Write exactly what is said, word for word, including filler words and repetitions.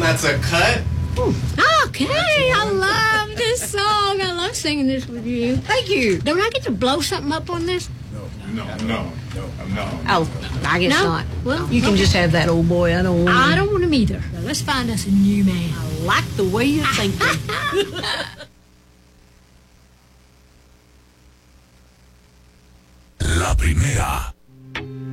That's a cut. Okay, I love this song. I love singing this with you. Thank you. Don't I get to blow something up on this? No, no, no, no. Oh, I guess No? not. Well, You can okay. just have that old boy. I don't want I him. don't want him either. Now, let's find us a new man. I like the way you're thinking. La primera.